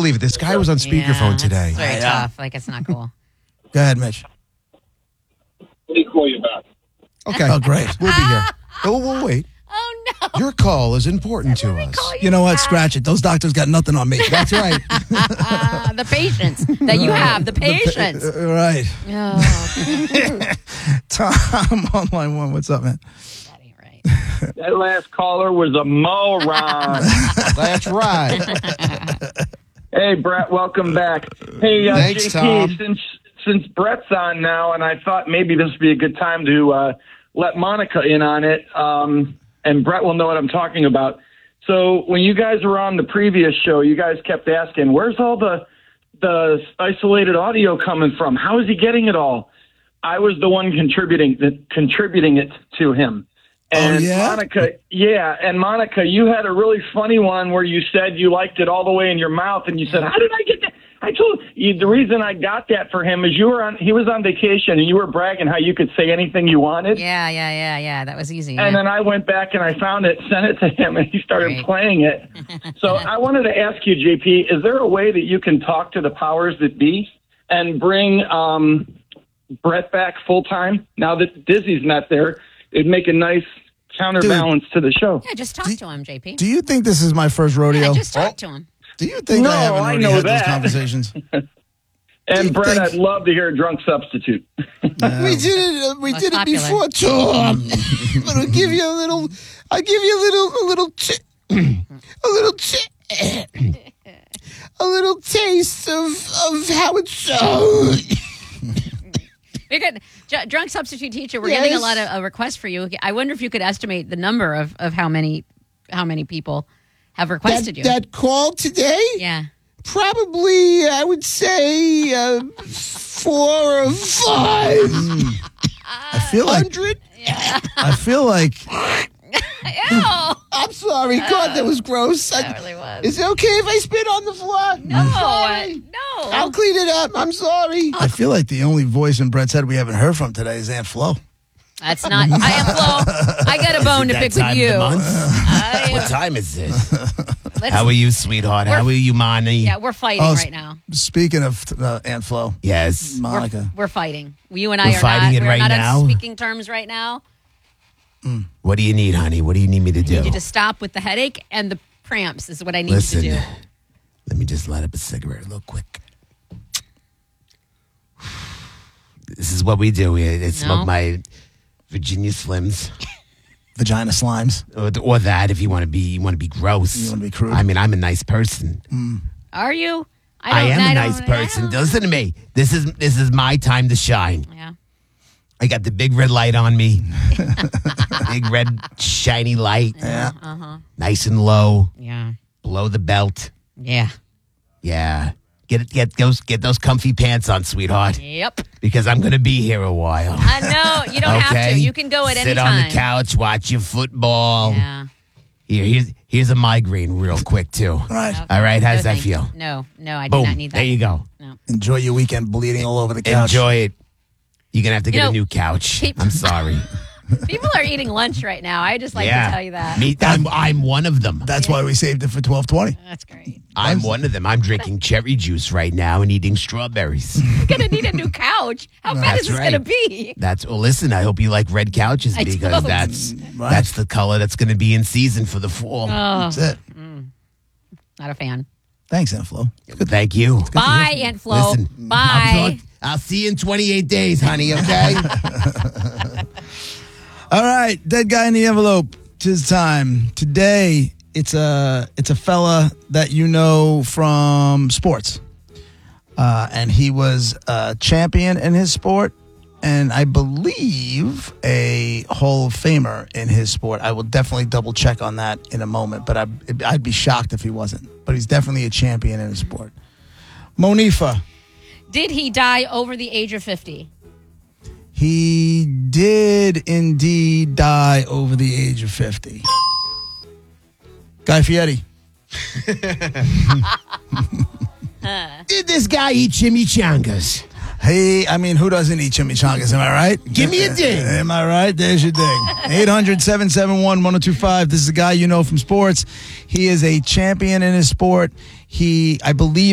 believe it. This guy was on speakerphone today. It's very tough. Like, it's not cool. Go ahead, Mitch. Let me call you back. Okay. Oh, great. We'll be here. Oh, we'll wait. Oh, no. Your call is important to us. You know what? Scratch it. Those doctors got nothing on me. That's right. The patience that you have. The patience. Right. Oh, Tom on line 1. What's up, man? that ain't right. That last caller was a moron. That's right. Hey, Brett, welcome back. Hey, Thanks, JP, Tom. since Brett's on now, and I thought maybe this would be a good time to let Monica in on it, and Brett will know what I'm talking about. So when you guys were on the previous show, you guys kept asking, where's all the isolated audio coming from? How is he getting it all? I was the one contributing it to him. And Monica, you had a really funny one where you said you liked it all the way in your mouth, and you said, how did I get that? I told you the reason I got that for him is he was on vacation, and you were bragging how you could say anything you wanted. Yeah. That was easy. And then I went back and I found it, sent it to him, and he started playing it. So I wanted to ask you, JP, is there a way that you can talk to the powers that be and bring Brett back full time? Now that Dizzy's not there, it'd make a nice counterbalance to the show. Yeah, just talk to him, JP. Do you think this is my first rodeo? Yeah, just talk to him. Do you think I haven't already had those conversations? And Brett, I'd love to hear a drunk substitute. We did it before, Tom. But I'll give you a little taste of how it sounds. We're good. Drunk substitute teacher, we're getting a lot of requests for you. I wonder if you could estimate the number of how many people have requested you. That call today? Yeah. Probably, I would say 4 or 5. I feel like. I feel like. Ew. I'm sorry. God, that was gross. That really was. Is it okay if I spit on the floor? No. I'll clean it up. I'm sorry. I feel like the only voice in Brett's head we haven't heard from today is Aunt Flo. That's not. I am Flo. I got a bone to pick with you. What time is this? How are you, sweetheart? How are you, Monty? Yeah, we're fighting right now. Speaking of Aunt Flo. Yes. Monica. We're fighting. You and I We're fighting we're right not now? on speaking terms right now. What do you need, honey? What do you need me to do? I need you to stop with the headache and the cramps is what I need Listen, you to do. Let me just light up a cigarette real quick. This is what we do. I smoke my Virginia Slims. Vagina slimes. Or that if you want to be gross. You want to be crude. I mean, I'm a nice person. Are you? I am a nice person. Listen to me. This is my time to shine. Yeah. I got the big red light on me. Big red shiny light. Yeah. Nice and low. Yeah. Below the belt. Yeah. Yeah. Get those comfy pants on, sweetheart. Yep. Because I'm gonna be here a while. I know. You don't have to. You can go at any time. Sit on the couch, watch your football. Yeah. Here's a migraine real quick too. Right. All right, how does that thank you. feel? No, I do Boom. not need that. There you go. No. Enjoy your weekend bleeding all over the couch. Enjoy it. You're gonna have to get a new couch. I'm sorry. People are eating lunch right now. I just like to tell you that. I'm one of them. That's why we saved it for 12:20. That's great. I'm one of them. I'm drinking cherry juice right now and eating strawberries. You're going to need a new couch. How bad is this going to be? Listen, I hope you like red couches because don't. that's the color that's going to be in season for the fall. That's it. Not a fan. Thanks, Aunt Flo. Thank you. Bye, Aunt Flo. Listen, bye. I'll see you in 28 days, honey, okay? All right, dead guy in the envelope. 'Tis time. Today, it's a fella that you know from sports. And he was a champion in his sport, and I believe a Hall of Famer in his sport. I will definitely double check on that in a moment, but I'd be shocked if he wasn't. But he's definitely a champion in his sport. Monifa. Did he die over the age of 50? He did indeed die over the age of 50. Guy Fieri. Did this guy eat chimichangas? Hey, I mean, who doesn't eat chimichangas? Am I right? Give me a ding. Am I right? There's your ding. 800-771-1025. This is a guy you know from sports. He is a champion in his sport. I believe,